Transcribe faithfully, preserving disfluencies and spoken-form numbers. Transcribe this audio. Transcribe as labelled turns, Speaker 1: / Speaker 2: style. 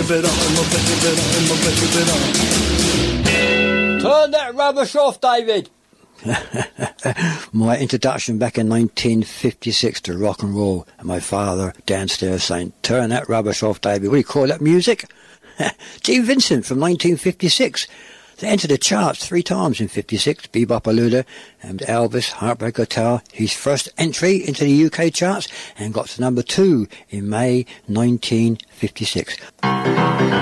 Speaker 1: baby on, my baby on, my baby on.
Speaker 2: Turn that rubbish off, David.
Speaker 3: My introduction back in nineteen fifty-six to rock and roll, and my father downstairs saying, turn that rubbish off, David. What do you call that music? Gene Vincent from nineteen fifty-six. They entered the charts three times in fifty-six, Bebop Aluda and Elvis, Heartbreak Hotel, his first entry into the U K charts, and got to number two in May nineteen fifty-six.